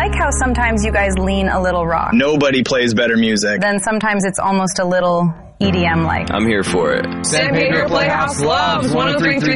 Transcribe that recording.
like how sometimes you guys lean a little rock. Nobody plays better music. Then sometimes it's almost a little EDM-like. I'm here for it. San Pedro Playhouse loves 103.3